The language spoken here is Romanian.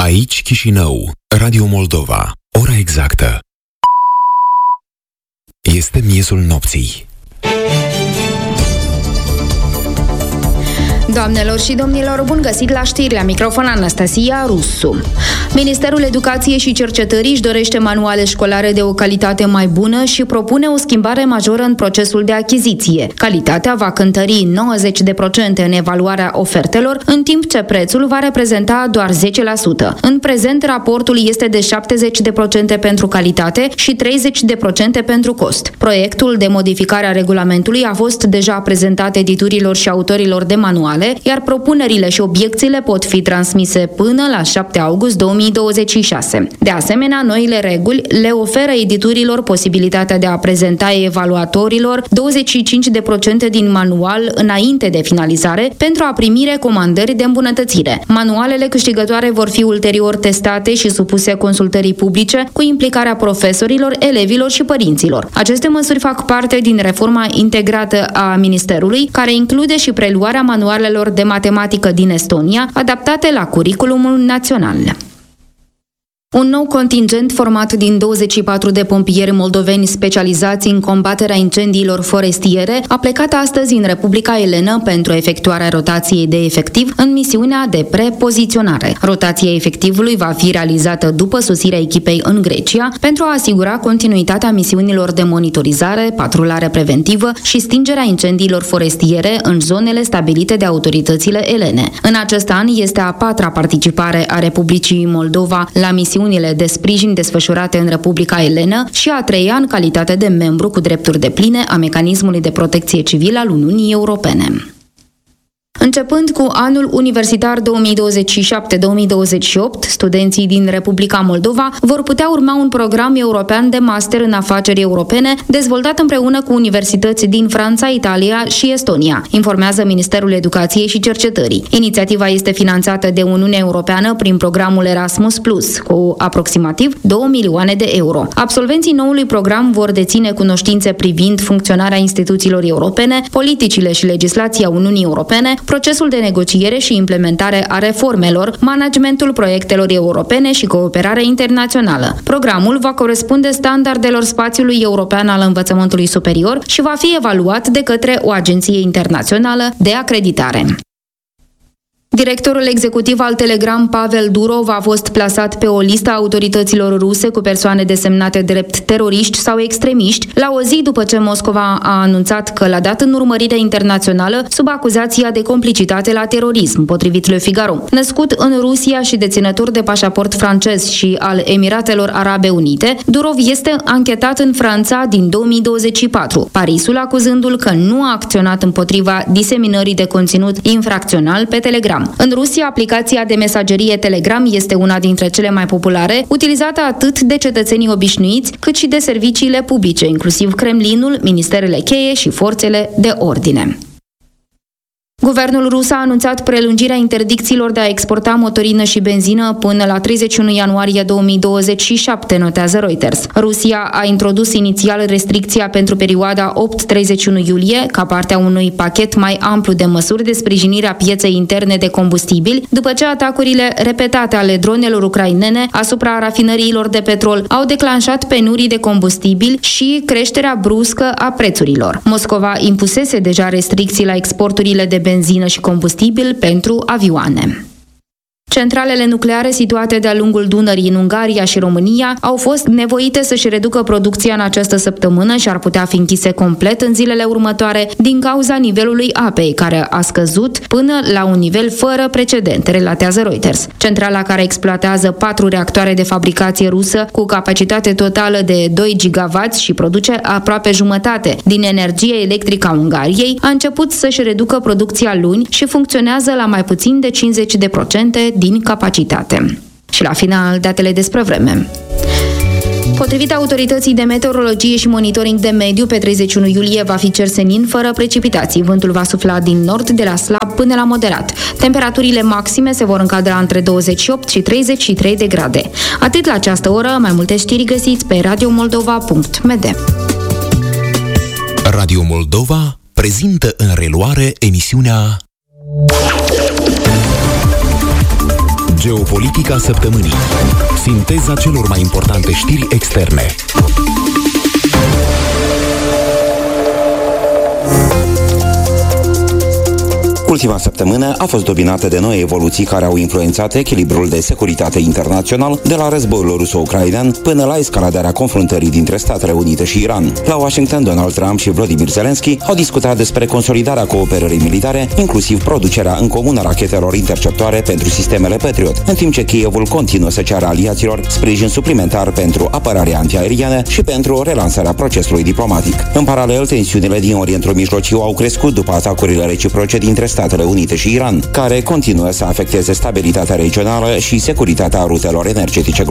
Aici Chișinău, Radio Moldova. Ora exactă. Este miezul nopții. Doamnelor și domnilor, bun găsit la știri, la microfon Anastasia Rusu. Ministerul Educației și Cercetării își dorește manuale școlare de o calitate mai bună și propune o schimbare majoră în procesul de achiziție. Calitatea va cântări 90% în evaluarea ofertelor, în timp ce prețul va reprezenta doar 10%. În prezent, raportul este de 70% pentru calitate și 30% pentru cost. Proiectul de modificare a regulamentului a fost deja prezentat editurilor și autorilor de manuale, iar propunerile și obiecțiile pot fi transmise până la 7 august 2026. De asemenea, noile reguli le oferă editurilor posibilitatea de a prezenta evaluatorilor 25% din manual înainte de finalizare pentru a primi recomandări de îmbunătățire. Manualele câștigătoare vor fi ulterior testate și supuse consultării publice cu implicarea profesorilor, elevilor și părinților. Aceste măsuri fac parte din reforma integrată a Ministerului, care include și preluarea manualelor de matematică din Estonia, adaptate la curiculumul național. Un nou contingent format din 24 de pompieri moldoveni specializați în combaterea incendiilor forestiere a plecat astăzi în Republica Elenă pentru efectuarea rotației de efectiv în misiunea de prepoziționare. Rotația efectivului va fi realizată după sosirea echipei în Grecia pentru a asigura continuitatea misiunilor de monitorizare, patrulare preventivă și stingerea incendiilor forestiere în zonele stabilite de autoritățile elene. În acest an este a 4-a participare a Republicii Moldova la misiunile de sprijin desfășurate în Republica Elenă și a 3-a în calitate de membru cu drepturi depline a mecanismului de protecție civilă al Uniunii Europene. Începând cu anul universitar 2027-2028, studenții din Republica Moldova vor putea urma un program european de master în afaceri europene, dezvoltat împreună cu universități din Franța, Italia și Estonia, informează Ministerul Educației și Cercetării. Inițiativa este finanțată de Uniunea Europeană prin programul Erasmus+, cu aproximativ 2 milioane de euro. Absolvenții noului program vor deține cunoștințe privind funcționarea instituțiilor europene, politicile și legislația Uniunii Europene, procesul de negociere și implementare a reformelor, managementul proiectelor europene și cooperarea internațională. Programul va corespunde standardelor spațiului european al învățământului superior și va fi evaluat de către o agenție internațională de acreditare. Directorul executiv al Telegram, Pavel Durov, a fost plasat pe o listă a autorităților ruse cu persoane desemnate drept teroriști sau extremiști, la o zi după ce Moscova a anunțat că l-a dat în urmărire internațională sub acuzația de complicitate la terorism, potrivit Le Figaro. Născut în Rusia și deținător de pașaport francez și al Emiratelor Arabe Unite, Durov este anchetat în Franța din 2024, Parisul acuzându-l că nu a acționat împotriva diseminării de conținut infracțional pe Telegram. În Rusia, aplicația de mesagerie Telegram este una dintre cele mai populare, utilizată atât de cetățenii obișnuiți, cât și de serviciile publice, inclusiv Kremlinul, ministerele cheie și forțele de ordine. Guvernul rus a anunțat prelungirea interdicțiilor de a exporta motorină și benzină până la 31 ianuarie 2027, notează Reuters. Rusia a introdus inițial restricția pentru perioada 8-31 iulie, ca parte a unui pachet mai amplu de măsuri de sprijinire a pieței interne de combustibili, după ce atacurile repetate ale dronelor ucrainene asupra rafinăriilor de petrol au declanșat penurii de combustibil și creșterea bruscă a prețurilor. Moscova impusese deja restricții la exporturile de benzină și combustibil pentru avioane. Centralele nucleare situate de-a lungul Dunării în Ungaria și România au fost nevoite să-și reducă producția în această săptămână și ar putea fi închise complet în zilele următoare din cauza nivelului apei, care a scăzut până la un nivel fără precedent, relatează Reuters. Centrala, care exploatează 4 reactoare de fabricație rusă cu capacitate totală de 2 gigawatts și produce aproape jumătate din energie electrică a Ungariei, a început să-și reducă producția luni și funcționează la mai puțin de 50% din capacitate. Și la final, datele despre vreme. Potrivit autorității de meteorologie și monitoring de mediu, pe 31 iulie va fi cer senin fără precipitații. Vântul va sufla din nord de la slab până la moderat. Temperaturile maxime se vor încadra între 28 și 33 de grade. Atât la această oră, mai multe știri găsiți pe radiomoldova.md. Radio Moldova prezintă în reluare emisiunea Geopolitica săptămânii. Sinteza celor mai importante știri externe. Ultima săptămână a fost dominată de noi evoluții care au influențat echilibrul de securitate internațional, de la războiul ruso-ucrainean până la escaladarea confruntării dintre Statele Unite și Iran. La Washington, Donald Trump și Volodymyr Zelensky au discutat despre consolidarea cooperării militare, inclusiv producerea în comun a rachetelor interceptoare pentru sistemele Patriot, în timp ce Kievul continuă să ceară aliaților sprijin suplimentar pentru apărarea antiaeriană și pentru relansarea procesului diplomatic. În paralel, tensiunile din Orientul Mijlociu au crescut după atacurile reciproce dintre Statele Unite și Iran, care continuă să afecteze stabilitatea regională și securitatea rutelor energetice